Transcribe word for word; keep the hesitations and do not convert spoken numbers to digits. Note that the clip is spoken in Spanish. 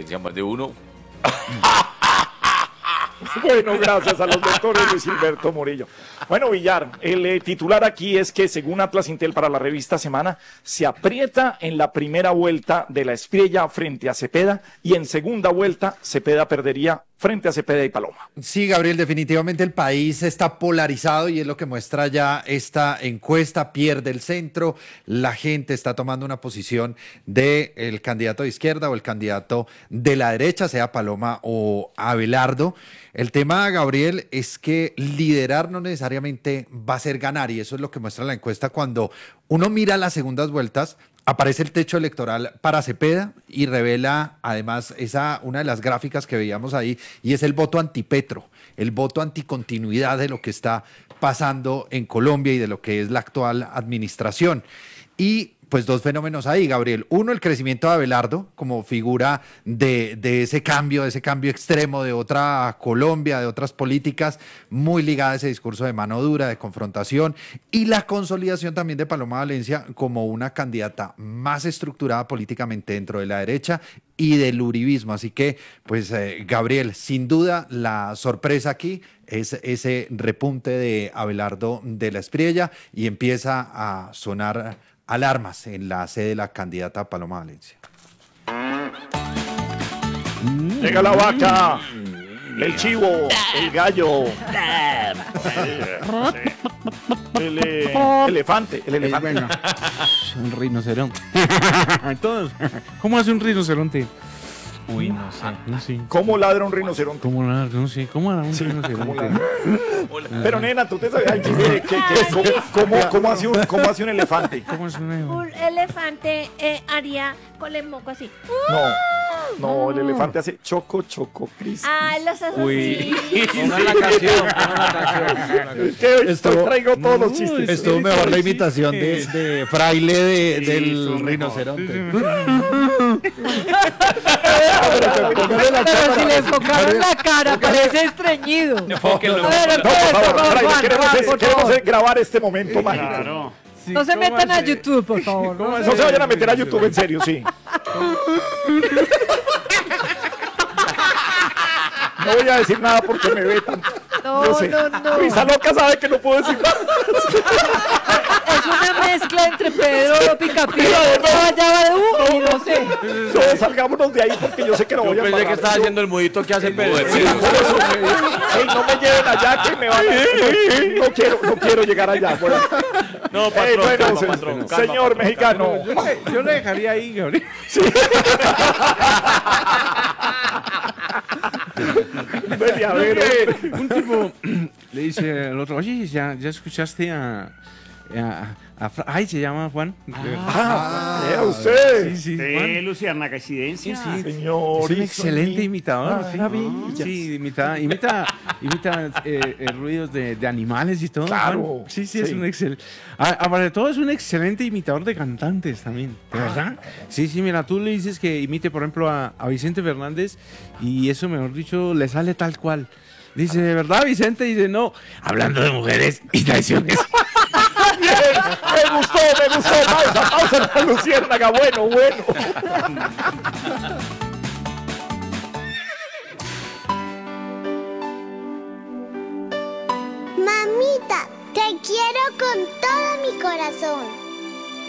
inteligencia más de uno. Bueno, gracias a los doctores Luis Gilberto Murillo. Bueno, Villar, el eh, titular aquí es que según Atlas Intel para la revista Semana, se aprieta en la primera vuelta de la Espriella frente a Cepeda y en segunda vuelta Cepeda perdería frente a Cepeda y Paloma. Sí, Gabriel, definitivamente el país está polarizado y es lo que muestra ya esta encuesta. Pierde el centro, la gente está tomando una posición del candidato de izquierda o el candidato de la derecha, sea Paloma o Abelardo. El tema, Gabriel, es que liderar no necesariamente va a ser ganar, y eso es lo que muestra la encuesta. Cuando uno mira las segundas vueltas, aparece el techo electoral para Cepeda y revela además esa, una de las gráficas que veíamos ahí, y es el voto antipetro, el voto anticontinuidad de lo que está pasando en Colombia y de lo que es la actual administración. Y pues dos fenómenos ahí, Gabriel. Uno, el crecimiento de Abelardo como figura de, de ese cambio, de ese cambio extremo de otra Colombia, de otras políticas, muy ligada a ese discurso de mano dura, de confrontación, y la consolidación también de Paloma Valencia como una candidata más estructurada políticamente dentro de la derecha y del uribismo. Así que, pues, eh, Gabriel, sin duda la sorpresa aquí es ese repunte de Abelardo de la Espriella y empieza a sonar alarmas en la sede de la candidata Paloma Valencia. Llega la vaca, el chivo, el gallo, el eh, elefante, el elefante. Bueno, un rinoceronte. Todos. ¿Cómo hace un rinoceronte? Uy, no sé. No sé. ¿Cómo ladra un rinoceronte? ¿Cómo ladra? No sé. ¿Cómo ladra un Sí, ¿cómo rinoceronte? ladra? Pero nena, tú te sabías el chiste de que, que- ¿cómo, cómo, cómo hace un, cómo hace un elefante? ¿Cómo es un Un elefante eh, haría con el moco así. No, no, el elefante hace choco, choco, crispy. Ah, los hace Uy. así. Pongan la canción, pongan la canción. Es que hoy Estuvo- traigo todos los chistes. Estuvo mejor la imitación de, de fraile de- Sí, del estuvo mejor. rinoceronte. Pero si le enfocaron la cara, parece estreñido. Enfóquenlo. A ver, No, por empieza, favor, por Fraile, favor, queremos, Juan, es- por queremos favor. es grabar este momento mágico. Claro. Sí, No se ¿cómo metan a hace? YouTube, por favor. ¿Cómo No hace? No se vayan a meter a YouTube, en serio, sí. No voy a decir nada porque me vetan. No, Yo sé. no, no. Risa loca sabe que no puedo decir nada. Es una mezcla entre Pedro Picapiedra, Guayaba y no sé. No, salgámonos de ahí porque yo sé que no Yo voy a pensé parar. que estaba Yo- haciendo el mudito que hace Pedro. Sí, por eso me- Ey, no me lleven allá que me van a... No, no quiero, no quiero llegar allá. Bueno. No, Ey, patrón, bueno, calma, se- patrón, calma, señor patrón, mexicano. Yo le, yo le dejaría ahí, Gabriel. Vete a ver, hombre. Un tipo le dice al otro, oye, ¿ya, ya escuchaste a, a, a Fra- Ay, se llama Juan. Ah, vea usted. sí, sí, De Juan. Luciana Coincidencia. Sí, sí. Señor. Es un excelente imitador. sí. Maravillas. Sí, imita, imita, imita eh, eh, ruidos de, de animales y todo. Claro, Juan. Sí, sí, es sí. un excelente. Aparte de todo, es un excelente imitador de cantantes también. ¿De verdad? Sí, sí, mira, tú le dices que imite, por ejemplo, a, a Vicente Fernández y eso, mejor dicho, le sale tal cual. Dice, ¿de verdad, Vicente? Dice, no, hablando de mujeres y traiciones. Bien, me gustó, me gustó. Pausa, pausa, la luciérnaga. Bueno, bueno. Mamita, te quiero con todo mi corazón.